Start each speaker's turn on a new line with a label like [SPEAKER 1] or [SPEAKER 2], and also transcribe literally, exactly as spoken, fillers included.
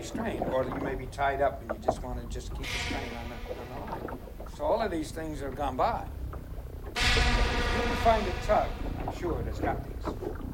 [SPEAKER 1] strained, or you may be tied up and you just want to just keep the strain on the, on the line. So all of these things are gone by. You can find a tug, I'm sure, that's got these.